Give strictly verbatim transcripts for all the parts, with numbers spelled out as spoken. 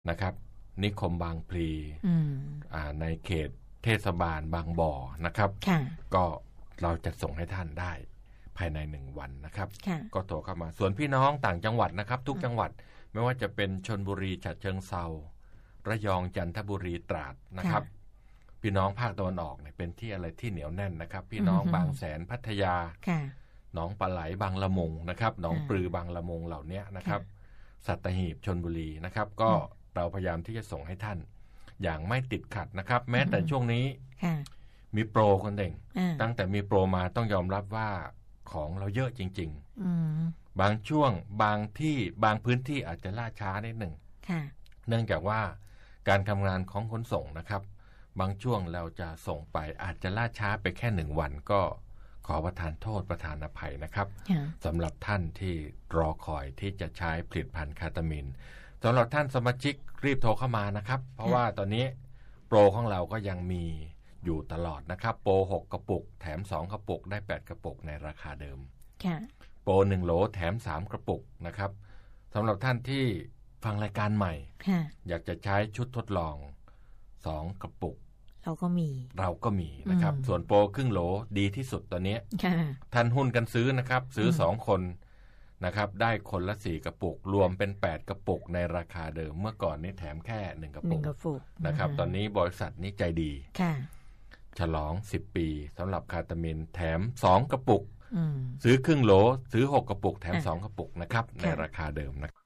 นะครับนิคมบางพลีในเขตเทศบาลบางบ่อนะครับก็เราจะส่งให้ท่านได้ภายในหนึ่งวันนะครับก็โทรเข้ามาส่วนพี่น้องต่างจังหวัดนะครับทุกจังหวัดไม่ว่าจะเป็นชลบุรีฉะเชิงเทราระยองจันทบุรีตราดนะครับพี่น้องภาคตะวันออกเนี่ยเป็นที่อะไรที่เหนียวแน่นนะครับพี่น้องบางแสนพัทยาหนองปลาไหลบางละมุงนะครับหนองปลือบางละมุงเหล่านี้นะครับสัตหีบชลบุรีนะครับก็เราพยายามที่จะส่งให้ท่านอย่างไม่ติดขัดนะครับแม้แต่ช่วงนี้มีโปรคนเด่งตั้งแต่มีโปรมาต้องยอมรับว่าของเราเยอะจริงๆบางช่วงบางที่บางพื้นที่อาจจะล่าช้านิดหนึ่งเนื่องจากว่าการทำงานของขนส่งนะครับบางช่วงเราจะส่งไปอาจจะล่าช้าไปแค่หนึ่งวันก็ขอประทานโทษประทานอภัยนะครับสำหรับท่านที่รอคอยที่จะใช้ผลิตภัณฑ์คาตามินสำหรับท่านสมาชิกรีบโทรเข้ามานะครับเพราะว่าตอนนี้โปรของเราก็ยังมีอยู่ตลอดนะครับโปรหกกระปุกแถมสองกระปุกได้แปดกระปุกในราคาเดิมโปรหนึ่งโหลแถมสามกระปุกนะครับสำหรับท่านที่ฟังรายการใหม่อยากจะใช้ชุดทดลองสองกระปุกเราก็มีเราก็มีนะครับส่วนโปรครึ่งโหลดีที่สุดตอนนี้ท่านหุ้นกันซื้อนะครับซื้อสองคนนะครับได้คนละสี่กระปุกรวมเป็นแปดกระปุกในราคาเดิมเมื่อก่อนนี้แถมแค่หนึ่งกระปุกนะครับตอนนี้บริษัทนี้ใจดีฉลองสิบปีสำหรับคาตามินแถมสองกระปุกซื้อครึ่งโหลซื้อหกกระปุกแถมสองกระปุกนะครับในราคาเดิมนะ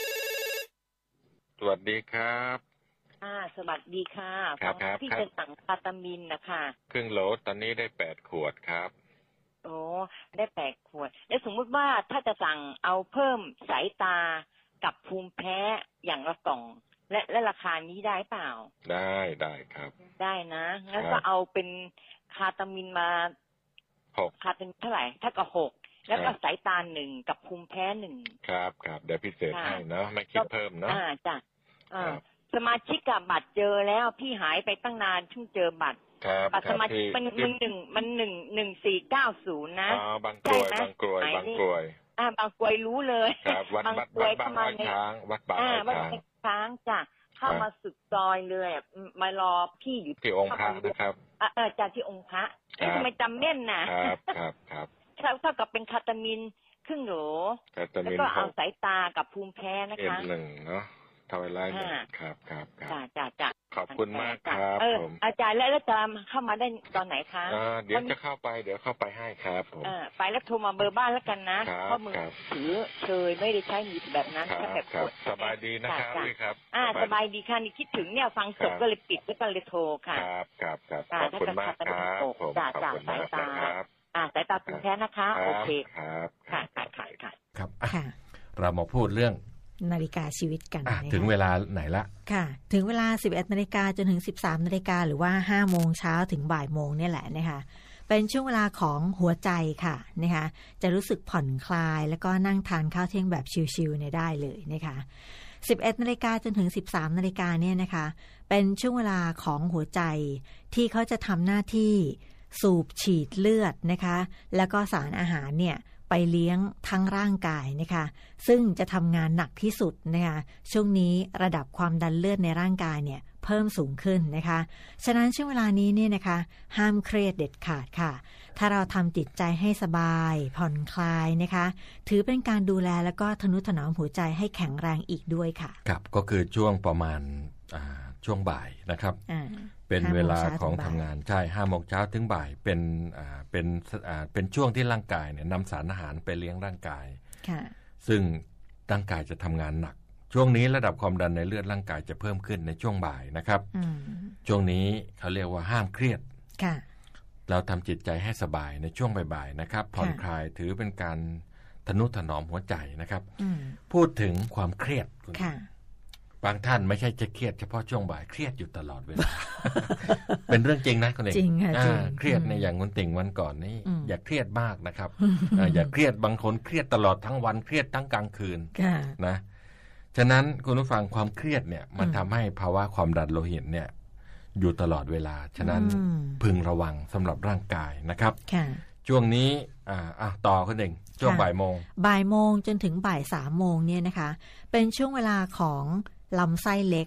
สวัสดีครับอ่าสวัสดีค่ะครับครับที่จะสั่งคาตามินนะคะครึ่งโหลตอนนี้ได้แปดขวดครับโอ้ได้แปดขวดแล้วสมมุติว่าถ้าจะสั่งเอาเพิ่มสายตากับภูมิแพ้อย่างละกล่องและและราคานี้ได้เปล่าได้ได้ครับได้นะงั้นก็เอาเป็นคาตามินมาหกคาตามินเท่าไหร่ถ้ากับหกแล้วก็สายตาหนึ่งกับภูมิแพ้หนึ่งครับครับเดี๋ยวพิเศษให้เนาะไม่คิดเพิ่มเนาะอ่าจ้ะอ่าสมาชิกกับบัตรเจอแล้วพี่หายไปตั้งนานเพิ่งเจอบัตรบัตรสมาชิกมันมันหนึ่งมันหนึ่งหนึ่งสี่เก้าศูนย์นะอ๋อบางกรวยบางกรวยบางกรวยอ่าบางกรวยรู้เลยครับวัดวัดวัดบางอ้อยช้างวัดบางอ้อยช้างช้างจ้ะเข้ามาสุดซอยเลยมารอพี่อยู่ที่องค์พระนะครับอ่าเออจ้ะที่องค์พระทำไมจำแม่นนะครับครับครับเท่ากับเป็นคาตามินครึ่งโหลแล้วก็เอาสายตากับภูมิแพ้นะคะหนึ่งเนาะทวายไลน์ครับครับครับจ้าจ้าจ้าขอบคุณมากครับผมอาจารย์แล้วแล้วจะเข้ามาได้ตอนไหนคะเดี๋ยวจะเข้าไปเดี๋ยวเข้าไปให้ครับผมไปแล้วโทรมาเบอร์บ้านแล้วกันนะเพราะมือถือเชยไม่ได้ใช้มือแบบนั้นถ้าแบบสบายดีนะครับพี่ครับอ่าสบายดีค่ะนี่คิดถึงเนี่ยฟังจบก็เลยปิดแล้วก็เลยโทรค่ะครับครับครับขอบคุณมากครับผมจ้าจ้าสายตาอ่าสายตาภูมิแพ้นะคะโอเคครับค่ะค่ะค่ะครับเรามาพูดเรื่องนาฬิกาชีวิตกันถึงเวลาไหนละค่ะถึงเวลา สิบเอ็ดนาฬิกาจนถึง สิบสามนาฬิกาหรือว่า ห้าโมงเช้าถึงบ่ายโมงเนี่ยแหละนะคะเป็นช่วงเวลาของหัวใจค่ะนะคะจะรู้สึกผ่อนคลายแล้วก็นั่งทานข้าวเที่ยงแบบชิลๆเนี่ยได้เลยนะคะสิบเอ็ดนาฬิกาจนถึง สิบสามนาฬิกาเนี่ยนะคะเป็นช่วงเวลาของหัวใจที่เขาจะทำหน้าที่สูบฉีดเลือดนะคะแล้วก็สารอาหารเนี่ยไปเลี้ยงทั้งร่างกายนะคะซึ่งจะทำงานหนักที่สุดนะคะช่วงนี้ระดับความดันเลือดในร่างกายเนี่ยเพิ่มสูงขึ้นนะคะฉะนั้นช่วงเวลานี้เนี่ยนะคะห้ามเครียดเด็ดขาดค่ะถ้าเราทำจิตใจให้สบายผ่อนคลายนะคะถือเป็นการดูแลแล้วก็ทนุถนอมหัวใจให้แข็งแรงอีกด้วยค่ะครับก็คือช่วงประมาณช่วงบ่ายนะครับเป็นเวลาของทำงานใช่ห้าโมงเช้าถึงบ่ายเป็นอ่าเป็นอ่าเป็นช่วงที่ร่างกายเนี่ยนำสารอาหารไปเลี้ยงร่างกายซึ่งร่างกายจะทำงานหนักช่วงนี้ระดับความดันในเลือดร่างกายจะเพิ่มขึ้นในช่วงบ่ายนะครับช่วงนี้เขาเรียกว่าห้ามเครียดเราทำจิตใจให้สบายในช่วงบ่ายๆนะครับผ่อนคลายถือเป็นการทนุถนอมหัวใจนะครับพูดถึงความเครียดบางท่านไม่ใช่จะเครียดเฉพาะช่วงบ่ายเครียดอยู่ตลอดเวลา เป็นเรื่องจริงนะคุณเอกจริงค่ะจริงเครียดในอย่างคุณติ่งวันก่อนนี่อย่าเครียดมากนะครับอย่าเครียดบางคนเครียดตลอดทั้งวันเครียดทั้งกลางคืนนะฉะนั้นคุณผู้ฟังความเครียดเนี่ยมันทำให้ภาวะความดันโลหิตเนี่ยอยู่ตลอดเวลาฉะนั้นพึงระวังสำหรับร่างกายนะครับช่วงนี้อ่าอ่ะต่อคุณเองช่วงบ่ายโมงบ่ายโมงจนถึงบ่ายสามโมงเนี่ยนะคะเป็นช่วงเวลาของลำไส้เล็ก